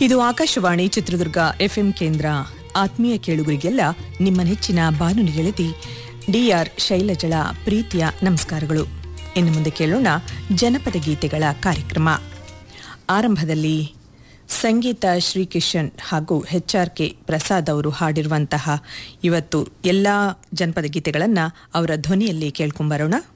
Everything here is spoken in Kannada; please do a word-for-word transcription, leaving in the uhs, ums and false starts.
ಇದು ಆಕಾಶವಾಣಿ ಚಿತ್ರದುರ್ಗ ಎಫ್ಎಂ ಕೇಂದ್ರ. ಆತ್ಮೀಯ ಕೇಳುಗರಿಗೆಲ್ಲ ನಿಮ್ಮ ನೆಚ್ಚಿನ ಬಾನುಲಿ ಗೆಳತಿ ಡಿಆರ್ ಶೈಲಜಳ ಪ್ರೀತಿಯ ನಮಸ್ಕಾರಗಳು. ಇನ್ನು ಮುಂದೆ ಕೇಳೋಣ ಜನಪದ ಗೀತೆಗಳ ಕಾರ್ಯಕ್ರಮ. ಆರಂಭದಲ್ಲಿ ಸಂಗೀತ ಶ್ರೀಕಿಶನ್ ಹಾಗೂ ಎಚ್ ಆರ್ ಕೆ ಪ್ರಸಾದ್ ಅವರು ಹಾಡಿರುವಂತಹ ಇವತ್ತು ಎಲ್ಲ ಜನಪದ ಗೀತೆಗಳನ್ನು ಅವರ ಧ್ವನಿಯಲ್ಲಿ ಕೇಳ್ಕೊಂಬರೋಣ.